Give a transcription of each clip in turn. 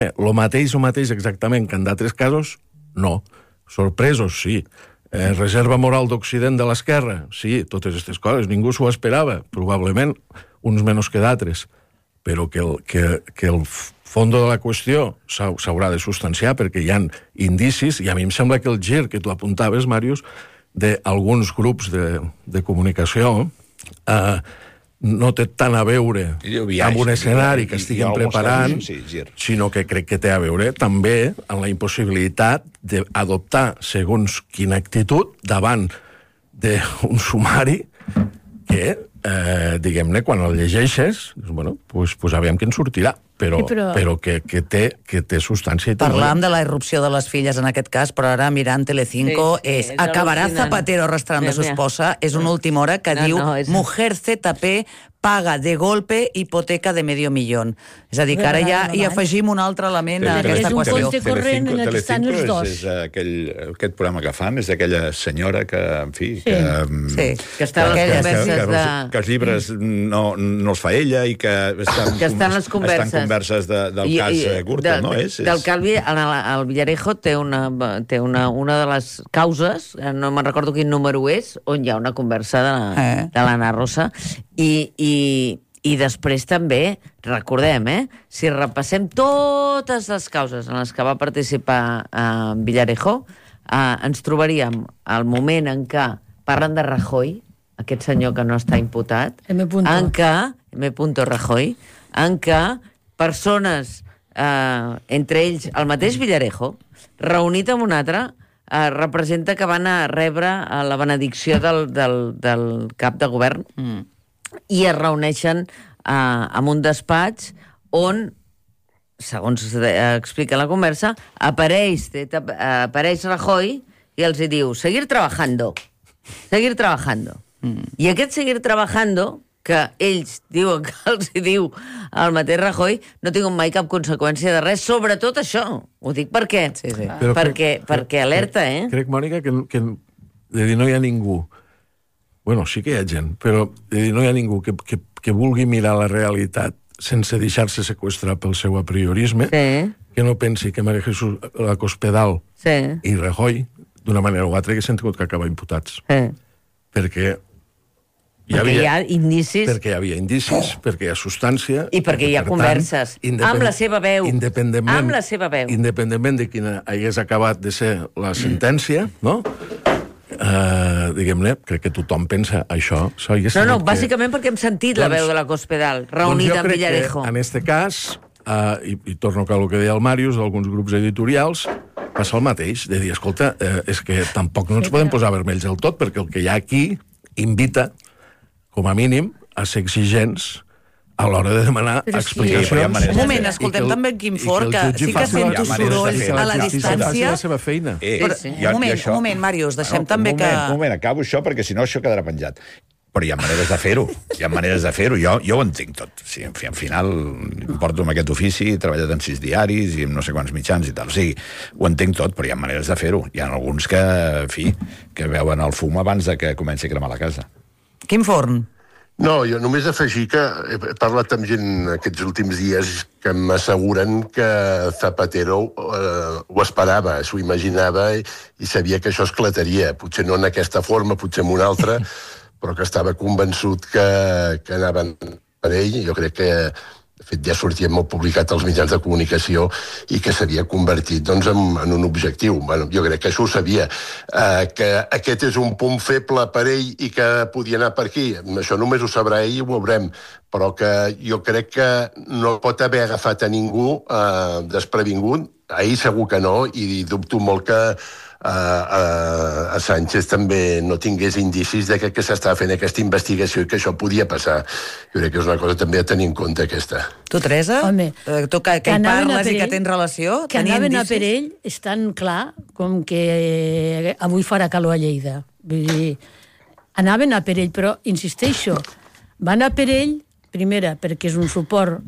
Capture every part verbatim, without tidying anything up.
Lo mateix, o mateix exactament que en d'altres casos, no. Sorpresos, sí. Eh, reserva moral d'Occident de l'esquerra, sí, totes aquestes coses. Ningú s'ho esperava, probablement uns menys que d'altres. Però que el, que, que el fondo de la qüestió s'haurà de substanciar perquè hi ha indicis, i a mi em sembla que el gir que tu apuntaves, Màrius, d'alguns grups de, de comunicació eh, no té tant a veure amb un escenari que estiguin preparant, sinó que crec que té a veure també amb la impossibilitat d'adoptar segons quina actitud davant d'un sumari que, eh, diguem-ne, quan el llegeixes, bueno, pues, pues aviam que en sortirà, però, sí, però... però que, que, té, que té substància. Parlàvem de la irrupció de les filles en aquest cas, però ara mirant Telecinco sí, sí, és, és acabarà Zapatero restaurant de su esposa, és una última hora que no, diu no, és... Mujer Z P paga de golpe hipoteca de medio millón. És a dir, que ara ja hi afegim un altre element a aquesta qüestió. És un compte corrent en el que estan els dos. És, és aquell, aquest programa que fan, és d'aquella senyora que, en fi... Sí, que, sí. que està a les converses que, que, de... Que els llibres no, no els fa ella i que estan, que estan les converses. Estan converses de, del I, cas i, Gürtel, no? És, del Calvi, el, el Villarejo té, una, té una, una de les causes, no me'n recordo quin número és, on hi ha una conversa de, la, eh. de l'Anna Rosa, i, i I, i després també, recordem, eh, si repassem totes les causes en les que va participar eh, Villarejo, eh, ens trobaríem al moment en què parlen de Rajoy, aquest senyor que no està imputat, en què, M. Rajoy, en què persones, eh, entre ells el mateix Villarejo, reunit amb un altre, eh, representa que van a rebre eh, la benedicció del, del, del cap de govern, mm. i es reuneixen eh, en un despatx on, segons explica la conversa, apareix, apareix Rajoy i els diu, seguir trabajando, seguir trabajando. Mm. I aquest seguir trabajando, que ells diuen que els diu el mateix Rajoy, no tinc mai cap conseqüència de res, sobretot això. Ho dic perquè, sí, sí. perquè, crec, perquè alerta, eh? Crec, Mònica, que, que de dir, no hi ha ningú. Bueno, sí que hi ha gent, però eh, no hi ha ningú que, que, que vulgui mirar la realitat sense deixar-se seqüestrar pel seu apriorisme, sí. que no pensi que María Jesús la Cospedal sí. i Rajoy, d'una manera o altra, que s'han tingut que acabar imputats. Sí. Perquè hi perquè havia, hi ha indicis... Perquè hi havia indicis, perquè hi ha substància... I perquè hi ha converses, tant, amb la seva veu. Amb la seva veu. Independentment de quina hagués acabat de ser la sentència, no?, Uh, diguem-ne, crec que tothom pensa això. No, no, bàsicament que... perquè hem sentit doncs, la veu de la Cospedal, reunida doncs amb Villarejo. En aquest cas, uh, i, i torno a el que deia el Màrius, d'alguns grups editorials, passa el mateix, de dir, escolta, uh, és que tampoc no ens podem posar vermells del tot, perquè el que hi ha aquí invita, com a mínim, a ser exigents a l'hora de demanar però explicacions. Sí, un moment, escoltem també en Quim Forn, que, que sí que sento sorolls a la distància. La seva feina. Eh, però, sí. Un moment, això... un moment, Màrius, deixem no, també moment, que... Un moment, acabo això, perquè si no això quedarà penjat. Però hi ha maneres de fer-ho. Hi ha maneres de fer-ho. Jo, jo ho entenc tot. Sí, en fi, al final, porto amb aquest ofici, he treballat en sis diaris i en no sé quants mitjans i tal. O sigui, ho entenc tot, però hi ha maneres de fer-ho. Hi ha alguns que, en fi, que veuen el fum abans de que comenci a cremar la casa. Quim Forn. No, jo només afegir que he parlat amb gent aquests últims dies que m'asseguren que Zapatero eh, ho esperava, s'ho imaginava i, i sabia que això esclataria. Potser no en aquesta forma, potser en una altra, però que estava convençut que, que anaven per ell. Jo crec que, de fet, ja sortia molt publicat als mitjans de comunicació i que s'havia convertit doncs, en, en un objectiu. Bueno, jo crec que això ho sabia. Eh, que aquest és un punt feble per ell i que podia anar per aquí. Això només ho sabrà ell i ho veurem. Però que jo crec que no pot haver agafat a ningú eh, desprevingut. A ell segur que no, i dubto molt que Uh, uh, a Sánchez també no tingués indicis de que, que s'estava fent aquesta investigació i que això podia passar. Jo crec que és una cosa també a tenir en compte aquesta. Tu, Teresa? Home, uh, tu que, que, que hi parles i que tens relació? Que anaven a per ell és tan clar com que eh, avui farà calor a Lleida. Vull dir, anaven a per ell, però insisteixo, van a per ell, primera, perquè és un suport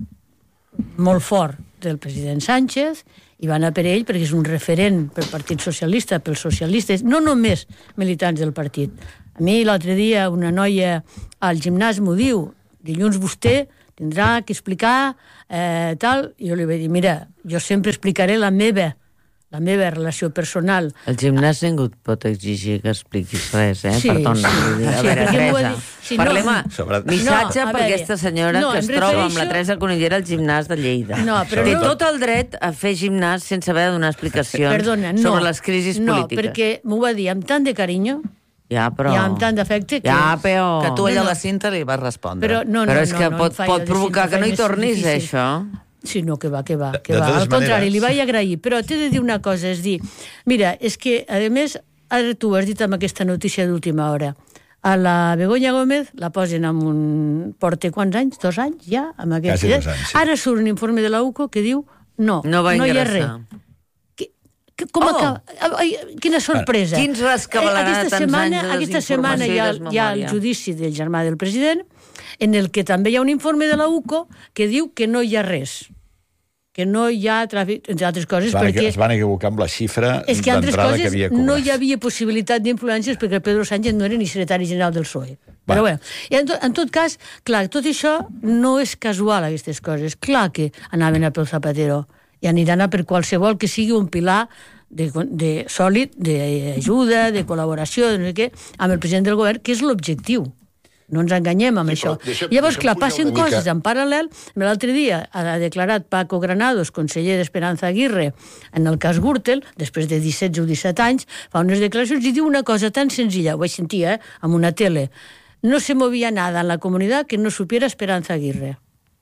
molt fort del president Sánchez, i van a per ell perquè és un referent pel Partit Socialista, pels socialistes, no només militants del partit. A mi l'altre dia una noia al gimnàs m'ho diu, dilluns vostè tindrà que explicar eh, tal. I jo li vaig dir, mira, jo sempre explicaré la meva, la meva relació personal. El gimnàs ningú et pot exigir que expliquis res, eh? Sí, Perdona. sí. Vull dir, a Sí, veure, perquè m'ho ha Teresa, dit- si no- parlem a... Sobre- Missatge No, a per veure, aquesta senyora no, que em es troba amb la refereixo- Teresa Conillera al gimnàs de Lleida. No, però Té no- tot el dret a fer gimnàs sense haver de donar explicacions Perdona, no. sobre les crisis no, polítiques. No, perquè m'ho va dir amb tant de carinyo, Ja, però... i amb tant d'afecte, que... Ja, però... Que tu allà No, no. a la cinta li vas respondre. Però no, no, Però és no, que no, pot, em fa pot allò de provocar sempre que no hi feines tornis, eh, difícils. això. Sí, no, que va, que va, que De- de va. totes Al contrari, maneres- li vaig agrair. Però t'he de dir una cosa, és dir, mira, és que, a més, ara tu has dit amb aquesta notícia d'última hora, a la Begoña Gómez la posen amb un... Porta quants anys? Dos anys, ja? Amb aquest... Quasi dos anys, sí. Ara surt un informe de la U C O que diu no, No va no hi ha ingressar. res. Que, que, com Oh! acaba? Ai, quina sorpresa. Quins rescabalarà Eh, aquesta tants setmana, anys de Aquesta setmana hi ha, desinformació i hi ha el desmemòria. judici del germà del president, en el que també hi ha un informe de la U C O que diu que no hi ha res, que no hi ha tràfic, entre altres coses, Es van, perquè... es van equivocar amb la xifra És que, altres d'entrada que coses, havia cobrat. no hi havia possibilitat d'influències perquè el Pedro Sánchez no era ni secretari general del P S O E. Va. Però bé, i en, to, en tot cas, clar, tot això no és casual, aquestes coses. Clar que anaven a pel Zapatero i aniran a per qualsevol que sigui un pilar de, de sòlid, d'ajuda, de col·laboració, de no sé què, amb el president del govern, que és l'objectiu. No ens enganyem amb Sí, això. però deixa- Llavors, deixa'm clar, pujar passen una mica. coses en paral·lel. L'altre dia ha declarat Paco Granados, conseller d'Esperanza Aguirre, en el cas Gürtel, després de disset o disset anys, fa unes declaracions i diu una cosa tan senzilla, ho vaig sentir, eh, en una tele. No se movia nada en la comunitat que no supiera Esperanza Aguirre.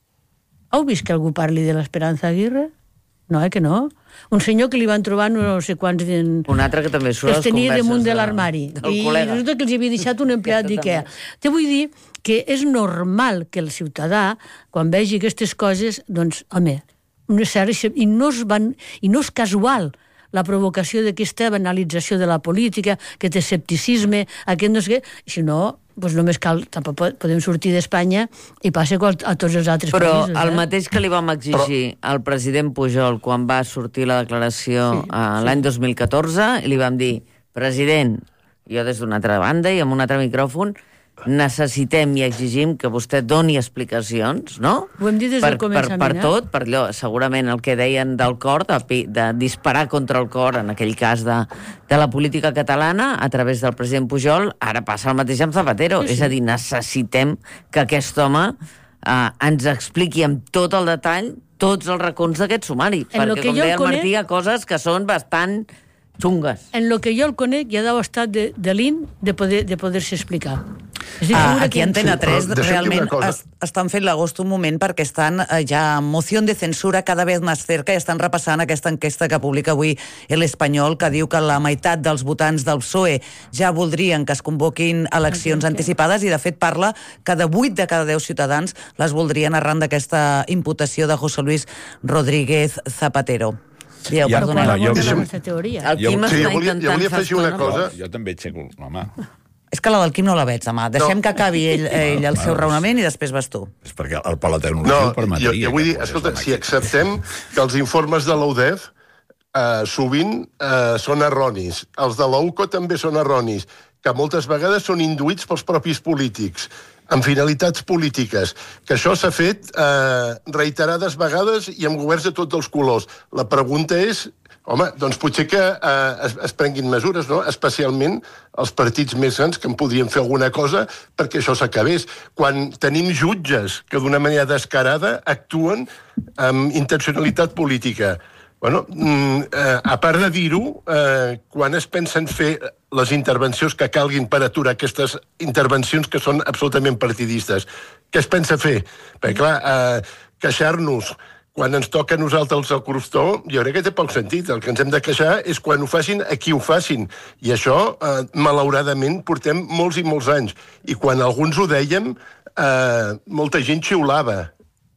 Heu vist que algú parli de l'Esperanza Aguirre? No, eh, que no? Un senyor que li van trobar no sé quants... Den... Un altre que també surt que a els les tenia converses damunt de de- l'armari. del I col·lega. resulta que els havia deixat un empleat d'Ikea. Te vull dir que és normal que el ciutadà, quan vegi aquestes coses, doncs, home, no és cert, i no és, van, i no és casual la provocació d'aquesta banalització de la política, aquest escepticisme, aquest no sé què, sinó, doncs només cal, tampoc po- podem sortir d'Espanya i passa a tots els altres Però països. el eh? mateix que li vam exigir al president Pujol quan va sortir la declaració Sí, eh, sí. l'any dos mil catorze, i li vam dir, president, jo des d'una altra banda i amb un altre micròfon, necessitem i exigim que vostè doni explicacions, no? Ho hem dit des per, del començament, per, per eh? tot, per allò, segurament el que deien del cor, de, pi- de disparar contra el cor, en aquell cas de, de la política catalana, a través del president Pujol, ara passa el mateix amb Zapatero. Sí, sí. És a dir, necessitem que aquest home eh, ens expliqui amb tot el detall tots els racons d'aquest sumari. En lo perquè, que com jo deia el el Martí, conec- hi ha coses que són bastant xungues. En lo que jo el conec ja deu estar de, de l'I N de poder de poder-se explicar. És dir, Ah, segura aquí que- a Antena Sí, però tres deixa'm dir realment una cosa. es, estan fent l'agost un moment perquè estan eh, ja en moció de censura cada vegada més cerca i estan repassant aquesta enquesta que publica avui l'Espanyol, que diu que la meitat dels votants del P S O E ja voldrien que es convoquin eleccions anticipades i de fet parla que de vuit de cada deu ciutadans les voldrien arran d'aquesta imputació de José Luis Rodríguez Zapatero. Dieu, Ja, perdoneu. no, jo- Aguanta la jo- nostra teoria. El Jo- Quim Sí, està jo volia, jo intentant volia fa afegir una estona. cosa. Jo també aixeco la mà. És que la del Quim no la veig, demà. Deixem No. que acabi ell, ell el seu raonament i després vas tu. És perquè el, per la tecnologia No, ho permetria. jo, jo vull dir, que posés escolta, la si màquina. acceptem que els informes de l'U D E F eh, sovint eh, són erronis, els de la U C O també són erronis, que moltes vegades són induïts pels propis polítics, amb finalitats polítiques, que això s'ha fet eh, reiterades vegades i amb governs de tots els colors. La pregunta és, home, doncs potser que eh, es, es prenguin mesures, no? Especialment els partits més grans que en podrien fer alguna cosa perquè això s'acabés. Quan tenim jutges que d'una manera descarada actuen amb intencionalitat política. Bueno, mm, eh, a part de dir-ho, eh, quan es pensen fer les intervencions que calguin per aturar aquestes intervencions que són absolutament partidistes, què es pensa fer? Perquè, clar, eh, queixar-nos quan ens toca a nosaltres el crostó, jo crec que té poc sentit. El que ens hem de queixar és quan ho facin a qui ho facin. I això, eh, malauradament, portem molts i molts anys. I quan alguns ho dèiem, eh, molta gent xiulava.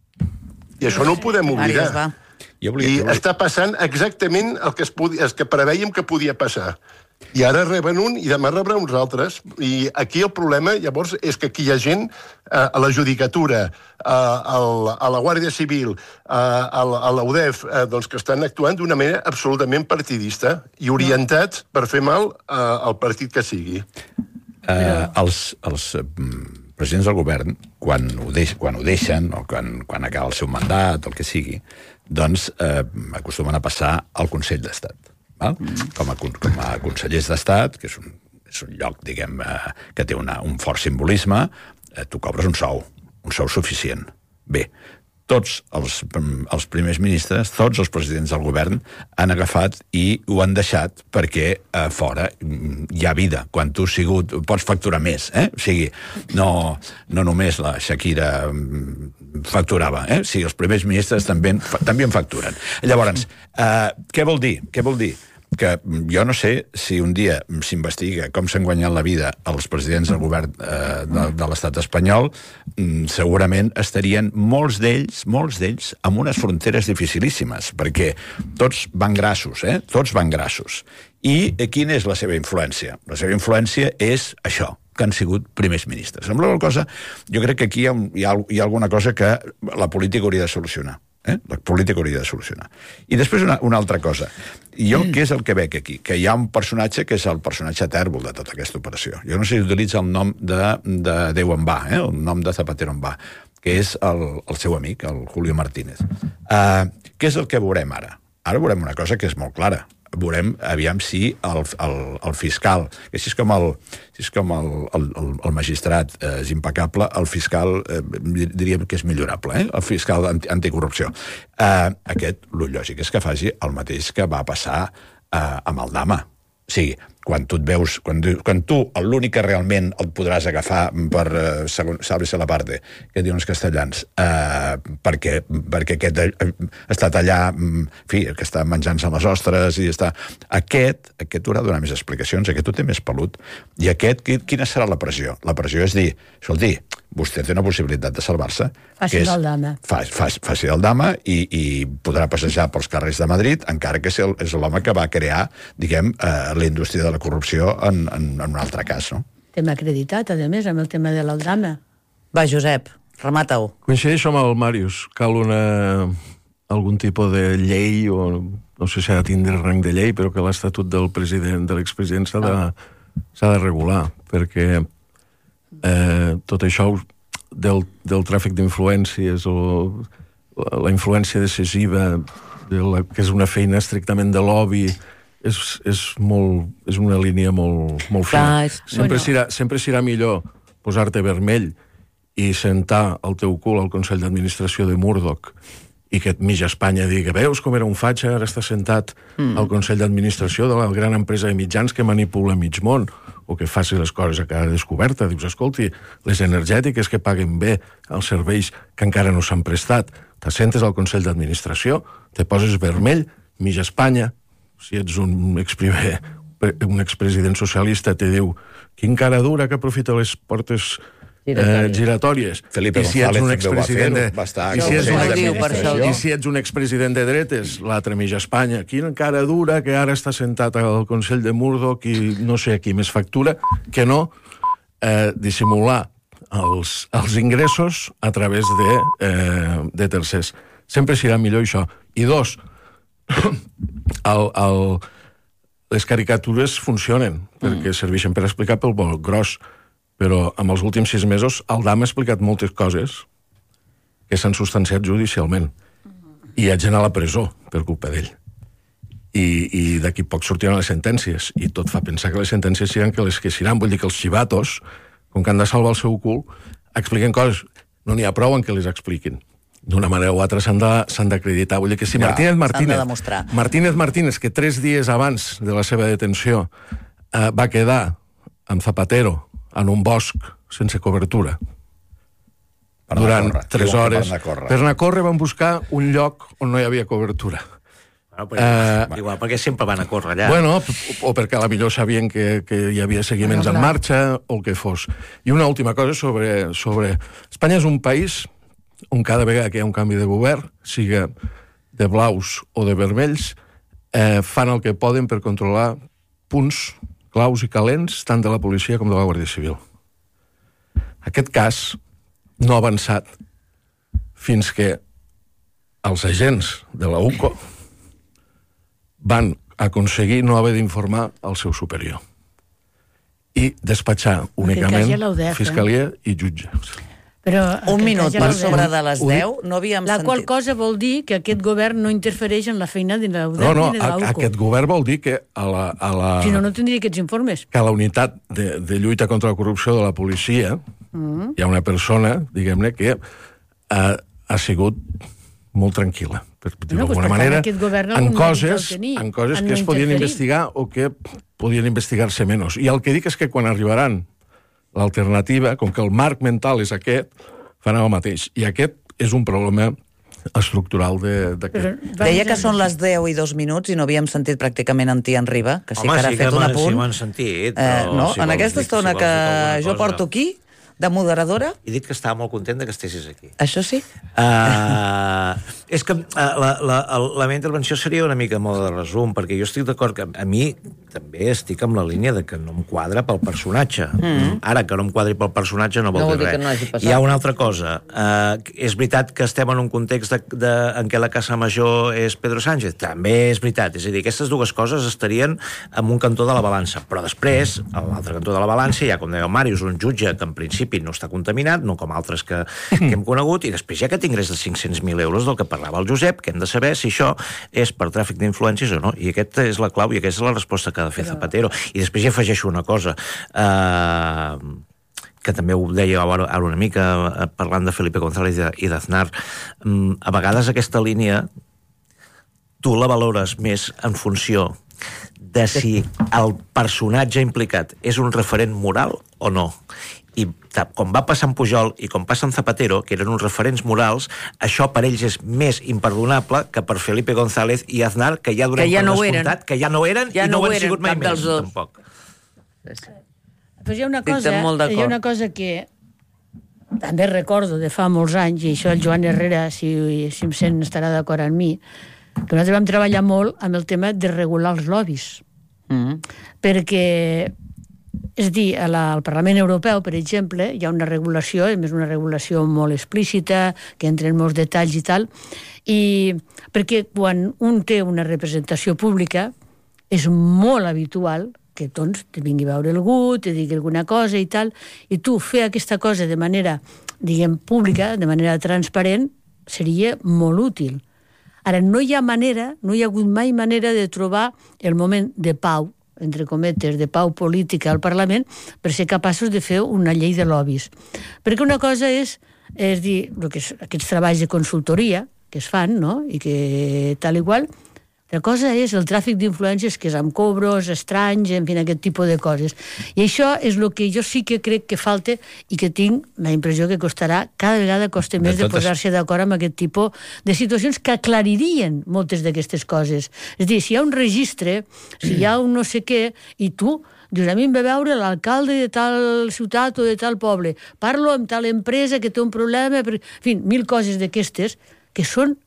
I això no ho podem Àries, va. oblidar. Jo volia, I jo volia... està passant exactament el que, es podia, el que preveiem que podia passar. I ara reben un i demà rebran uns altres. I aquí el problema, llavors, és que aquí hi ha gent eh, a la judicatura, a, a, a la Guàrdia Civil, a, a la U D E F, eh, doncs que estan actuant d'una manera absolutament partidista i orientats per fer mal eh, al partit que sigui. Uh, els, els uh, presidents del govern, quan ho, deix, quan ho deixen o quan, quan acaba el seu mandat o el que sigui, doncs eh, acostumen a passar al Consell d'Estat. Val? Com, a, com a consellers d'Estat, que és un, és un lloc, diguem, eh, que té una, un fort simbolisme, eh, tu cobres un sou, un sou suficient. Bé, tots els, els primers ministres, tots els presidents del govern han agafat i ho han deixat perquè a fora hi ha vida. Quan tu has sigut, pots facturar més, eh? O sigui, no, no només la Shakira facturava, eh? O sigui, els primers ministres també, també en facturen. Llavors, eh, què vol dir? Què vol dir? Que jo no sé si un dia s'investiga com s'han guanyat la vida els presidents del govern eh, de, de l'estat espanyol, segurament estarien molts d'ells, molts d'ells, amb unes fronteres dificilíssimes, perquè tots van grassos, eh? Tots van grassos. I quina és la seva influència? La seva influència és això, que han sigut primers ministres. Amb la qual cosa, jo crec que aquí hi ha, hi ha, hi ha alguna cosa que la política hauria de solucionar. Eh? La política hauria de solucionar. I després una, una altra cosa. Jo, què és el que veig aquí? Que hi ha un personatge que és el personatge tèrbol de tota aquesta operació. Jo no sé si utilitza el nom de, de Déu en va, eh? El nom de Zapatero en va, que és el, el seu amic, el Julio Martínez. Uh, què és el que veurem ara? Ara veurem una cosa que és molt clara. Veurem, aviam si el, el, el fiscal, que si és com el, si és com el, el, el magistrat eh, és impecable, el fiscal eh, diríem que és millorable, eh? El fiscal anti, anticorrupció. Eh, aquest, el lògic és que faci el mateix que va passar eh, amb el Dama. O sigui, quan tu et veus, quan, quan tu l'únic que realment el podràs agafar per, eh, salve-se la parte, que diuen els castellans, eh, perquè, perquè aquest ha estat allà, en fi, que està menjant-se les ostres, i està... Aquest, aquest haurà de donar més explicacions, aquest ho té més pelut, i aquest, quina serà la pressió? La pressió és dir, escolti, vostè té una possibilitat de salvar-se. Faci és, el Dama. Fa, fa, faci el Dama i, i podrà passejar pels carrers de Madrid, encara que és l'home que va crear, diguem, eh, la indústria de la corrupció en, en, en un altre cas, no? Tema acreditat, a més, amb el tema de l'Aldama. Va, Josep, remata-ho. Coincideixo amb el Màrius. Cal una, algun tipus de llei, o no sé si ha de tindre rang de llei, però que l'estatut del president, de l'expresident s'ha de, s'ha de regular, perquè eh, tot això del, del tràfic d'influències o la influència decisiva, de la, que és una feina estrictament de lobby, és, és, molt, és una línia molt, molt fina. Clar, és... Sempre, bueno. serà, sempre serà millor posar-te vermell i sentar al teu cul al Consell d'Administració de Murdoch i que mitja Espanya digui, veus com era un fatxa, ara està sentat mm. al Consell d'Administració de la gran empresa de mitjans que manipula mig món, o que faci les coses a cara descoberta. Dius, escolti, les energètiques que paguen bé els serveis que encara no s'han prestat, t'assentes al Consell d'Administració, te poses vermell, mitja Espanya, si ets un exprimer, un expresident socialista, te diu, quin cara dura que aprofita les portes eh, giratòries. Felipe I si ets un González també ho va expresident de... fer-ho, va estar I si ets un no ho diu per això. I si ets un expresident de dretes, l'altre mitja Espanya, quina cara dura que ara està sentat al Consell de Murdoch i no sé a qui més factura, que no eh, dissimular els, els ingressos a través de, eh, de tercers. Sempre serà millor això. I dos, el, el, les caricatures funcionen, mm. perquè serveixen per explicar pel vol gros, però amb els últims sis mesos el D A M ha explicat moltes coses que s'han substanciat judicialment. I hi ha gent a la presó per culpa d'ell. I, i d'aquí poc sortiran les sentències. I tot fa pensar que les sentències seran que les que seran. Vull dir que els xivatos, com que han de salvar el seu cul, expliquen coses. No n'hi ha prou en què les expliquin. D'una manera o altra s'han d'acreditar. Vull dir que si Ja, Martínez s'han Martínez... de demostrar. Martínez Martínez, que tres dies abans de la seva detenció eh, va quedar amb Zapatero en un bosc sense cobertura Per durant córrer. tres Diuen que hores. per anar a córrer. Per anar a córrer van buscar un lloc on no hi havia cobertura. Bueno, però, Eh, igual, perquè sempre van a córrer allà. Bueno, o perquè a la millor sabien que, que hi havia seguiments en marxa, o el que fos. I una última cosa sobre, sobre... Espanya és un país on cada vegada que hi ha un canvi de govern, siga de blaus o de vermells, eh, fan el que poden per controlar punts claus i calents tant de la policia com de la Guàrdia Civil. Aquest cas no ha avançat fins que els agents de la U C O van aconseguir no haver d'informar al seu superior. I i despatxar únicament ja l'U D F, fiscalia i jutges. Però Un minut ja per l'U D F. sobre de les deu, no havíem La sentit. qual cosa vol dir que aquest govern no interfereix en la feina de l'U D F No, no, ni de a, l'U C O. aquest govern vol dir que a la, a la, Si no, no tindria aquests informes. que a la unitat de, de lluita contra la corrupció de la policia mm. hi ha una persona, diguem-ne, que ha, ha sigut molt tranquil·la, per dir-ho Bueno, d'alguna doncs, per tant, manera, aquest govern en algun coses, mèrit cal tenir, en coses en que no es podien interferir. investigar o que podien investigar-se menys. I el que dic és que quan arribaran l'alternativa, com que el marc mental és aquest, fan el mateix. I aquest és un problema estructural d'aquest. Deia que són les deu i dos minuts i no havíem sentit pràcticament en Tian Riba, que sí Home, que ara sí ha fet que un m'han- apunt. sí m'han sentit, Eh, però no? si en vols aquesta dir- si estona vols que dir alguna jo cosa- porto aquí, de moderadora, He dit que estava molt content de que estiguis aquí. això sí. Uh, és que uh, la, la, la meva intervenció seria una mica molt de resum, perquè jo estic d'acord que a mi també estic amb la línia de que no em quadra pel personatge. Mm. Ara, que no em quadri pel personatge no vol, No vol dir dir res. que no hagi passat. Hi ha una altra cosa. Uh, és veritat que estem en un context de, de, en què la Casa Major és Pedro Sánchez? També és veritat. És a dir, aquestes dues coses estarien en un cantó de la balança. Però després, a l'altre cantó de la balança, hi ha, com deia el Màrius, un jutge que en principi no està contaminat, no com altres que, que hem conegut, i després hi ha aquest ingrés de cinc-cents mil euros del que parlava el Josep, que hem de saber si això és per tràfic d'influències o no. I aquesta és la clau i aquesta és la resposta que ha de fer Zapatero. I després hi afegeixo una cosa. Uh, que també ho deia ara, ara una mica, eh, parlant de Felipe González i d'Aznar. Um, a vegades aquesta línia tu la valores més en funció de si el personatge implicat és un referent moral o no. I com va passar amb Pujol i com passa amb Zapatero, que eren uns referents morals, això per ells és més imperdonable que per Felipe González i Aznar, que ja donem Que ja per no ho descomptat, eren. que ja no eren Ja i no, no ho ho han eren, sigut mai cap més, dels dos. tampoc. Però hi ha una Estic cosa, molt d'acord. hi ha una cosa que també recordo de fa molts anys, i això el Joan Herrera, si, si em sent, estarà d'acord amb mi, que nosaltres vam treballar molt amb el tema de regular els lobbies. Mm. Perquè, és dir, a la, al Parlament Europeu, per exemple, hi ha una regulació, a més una regulació molt explícita, que entra en molts detalls i tal, i perquè quan un té una representació pública és molt habitual que doncs, te vingui a veure algú, te digui alguna cosa i tal, i tu fer aquesta cosa de manera, diguem, pública, de manera transparent, seria molt útil. Ara, no hi ha manera, no hi ha hagut mai manera de trobar el moment de pau, entre cometes, de pau política al Parlament, per ser capaços de fer una llei de lobbies. Perquè una cosa és, és dir, el que és, aquests treballs de consultoria que es fan, no?, i que tal igual. La cosa és el tràfic d'influències, que és amb cobros, estranys, en fi, aquest tipus de coses. I això és el que jo sí que crec que falta i que tinc la impressió que costarà, cada vegada costa més de, de posar-se d'acord amb aquest tipus de situacions que aclaririen moltes d'aquestes coses. És a dir, si hi ha un registre, si hi ha un no sé què, i tu dius, a mi em va veure l'alcalde de tal ciutat o de tal poble, parlo amb tal empresa que té un problema, per... en fi, mil coses d'aquestes que són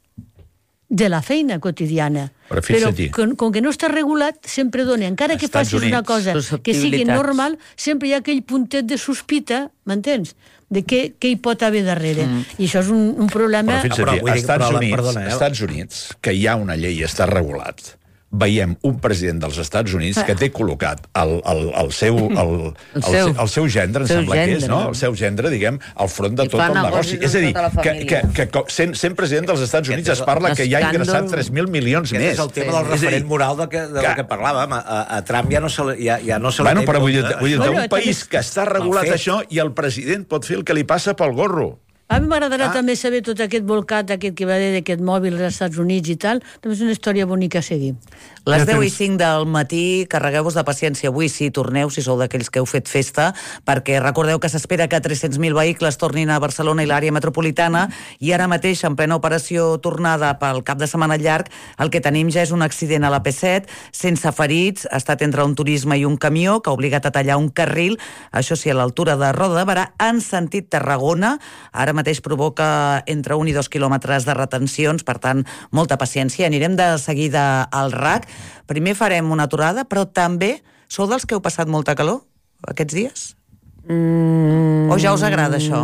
de la feina quotidiana. Però, Però fixa-t'hi. com, com que no està regulat, sempre dona. Encara que Estats facis una Units. cosa que sigui Susceptibilitats. normal, sempre hi ha aquell puntet de sospita, m'entens? De què, què hi pot haver darrere. Mm. I això és un, un problema... Però fixa't, Però vull dir que- Estats, però la- Units, perdona, eh? Estats Units, que hi ha una llei i està regulat, veiem un president dels Estats Units que té col·locat el, el, el, seu, el, el, seu- el seu gendre, em seu sembla que és, gendre. no? El seu gendre, diguem, al front de I tot fa el negocis negoci. És a dir, amb tota la que, que, família. que, que sent, sent president dels Estats Units Aquest es és parla que ja ha l'escàndol. ingressat tres mil milions Aquest més. és el tema del És a dir, referent moral de que, de que- que parlàvem. A, a, a Trump ja no se, li- ja, ja no se li Bueno, té però en vull dir, compte. vull dir Bueno, un país també- que està regulat Mal fet. això i el president pot fer el que li passa pel gorro. A mi m'agradarà Ah. també saber tot aquest volcat, aquest que va dir d'aquest mòbil als Estats Units i tal. També és una història bonica a seguir. Les Ja deu i tens- cinc del matí, carregueu-vos de paciència avui si torneu, si sou d'aquells que heu fet festa, perquè recordeu que s'espera que tres-cents mil vehicles tornin a Barcelona i l'àrea metropolitana, i ara mateix, en plena operació tornada pel cap de setmana llarg, el que tenim ja és un accident a la P set, sense ferits, ha estat entre un turisme i un camió, que ha obligat a tallar un carril, això sí, a l'altura de Roda de Barà, en sentit Tarragona, ara mateix provoca entre un i dos quilòmetres de retencions, per tant, molta paciència. Anirem de seguida al R A C. Primer farem una aturada, però també sou dels que heu passat molta calor aquests dies? Mm, O ja us agrada això?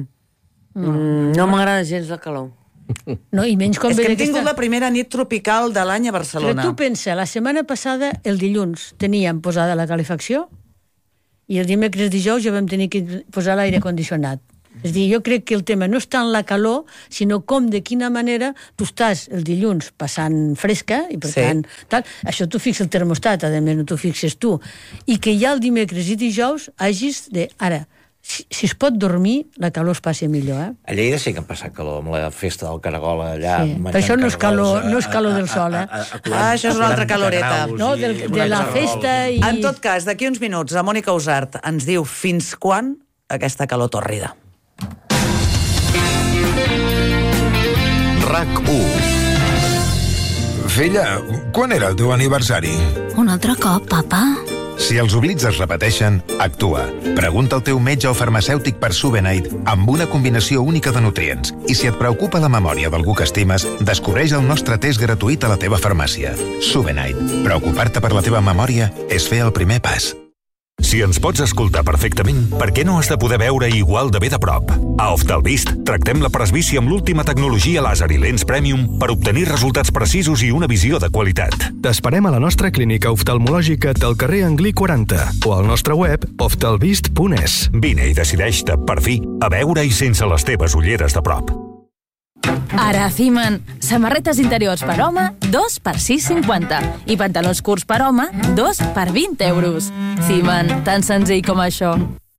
mm, no m'agrada gens la calor. No, i menys com És que ve hem tingut d'aquesta- la primera nit tropical de l'any a Barcelona. Però tu pensa, la setmana passada, el dilluns, teníem posada la calefacció i el dimecres dijous ja vam tenir que posar l'aire condicionat. És a dir, jo crec que el tema no és tant la calor, sinó com, de quina manera tu estàs el dilluns passant fresca, i per sí. tant, tal, això t'ho fixa el termostat, a més no t'ho fixes tu, i que ja el dimecres i dijous hagis de... Ara, si, si es pot dormir, la calor es passi millor, eh? A Lleida sí que han passat calor, amb la festa del caragol allà... Sí. Però això no és calor, no és calor del sol, eh? A, a, a, ah, això és una altra caloreta. No, del, de la festa i... En tot cas, d'aquí uns minuts, la Mònica Usart ens diu fins quan aquesta calor tòrrida. RAC u. Filla, quan era el teu aniversari? Un altre cop, papa? Si els oblits es repeteixen, actua. Pregunta al teu metge o farmacèutic per Subenite amb una combinació única de nutrients. I si et preocupa la memòria d'algú que estimes, descobreix el nostre test gratuït a la teva farmàcia. Subenite. Preocupar-te per la teva memòria és fer el primer pas. Si ens pots escoltar perfectament, per què no has de poder veure igual de bé de prop? A Oftalvist tractem la presbícia amb l'última tecnologia làser i lents Premium per obtenir resultats precisos i una visió de qualitat. T'esperem a la nostra clínica oftalmològica del carrer Anglí quaranta o al nostre web oftalvist punt es. Vine i decideix-te, per fi, a veure-hi sense les teves ulleres de prop. Ara a Ciman, samarretes interiors per home, dos per sis cinquanta. I pantalons curts per home, dos per vint euros. Ciman, tan senzill com això.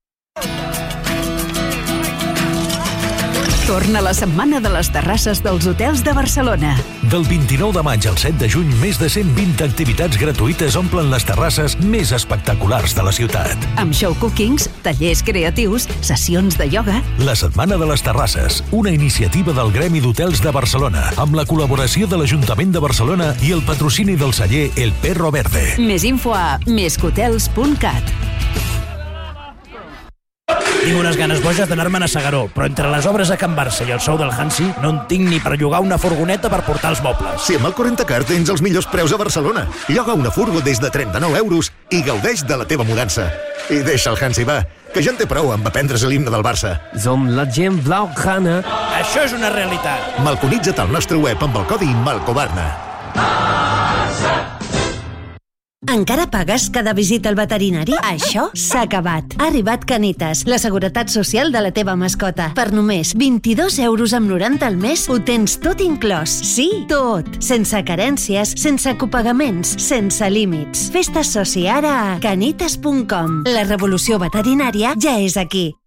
Torna la setmana de les terrasses dels hotels de Barcelona. Del vint-i-nou de maig al set de juny, més de cent vint activitats gratuïtes omplen les terrasses més espectaculars de la ciutat. Amb show cookings, tallers creatius, sessions de ioga... La Setmana de les Terrasses, una iniciativa del Gremi d'Hotels de Barcelona, amb la col·laboració de l'Ajuntament de Barcelona i el patrocini del celler El Perro Verde. Més info a més que hotels punt cat. Tinc unes ganes boges d'anar-me'n a S'Agaró, però entre les obres a Can Barça i el sou del Hansi no en tinc ni per llogar una furgoneta per portar els mobles. Si amb el Correntacar tens els millors preus a Barcelona. Lloga una furgo des de trenta-nou euros i gaudeix de la teva mudança. I deixa el Hansi, va, que ja en té prou amb aprendre's l'himne del Barça. Som la gent blaugrana. Això és una realitat. Malconitza't al nostre web amb el codi Malcobarna. Barça! Encara pagues cada visita al veterinari? Això s'ha acabat. Ha arribat Canitas, la seguretat social de la teva mascota. Per només vint-i-dos euros amb noranta al mes ho tens tot inclòs. Sí, tot. Sense carències, sense copagaments, sense límits. Fes-te soci ara a canitas punt com. La revolució veterinària ja és aquí.